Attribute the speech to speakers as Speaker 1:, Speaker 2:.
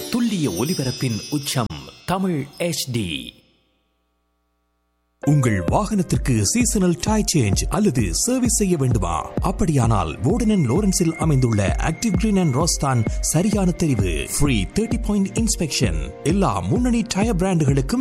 Speaker 1: துல்லிய ஒலிபரப்பின் உச்சம் தமிழ் HD.
Speaker 2: உங்கள் வாகனத்திற்கு சீசனல் டயர் சேஞ்ச் அல்லது சர்வீஸ் செய்ய வேண்டுமா? அப்படியானால் வோர்டன் அண்ட் லோரன்ஸில் அமைந்துள்ள ஆக்டிவ் கிரீன் அண்ட் ரோஸ் தான் சரியான தெரிவு. ஃப்ரீ 30 பாயிண்ட் இன்ஸ்பெக்ஷன், எல்லா முன்னணி டயர் பிராண்டுகளுக்கும்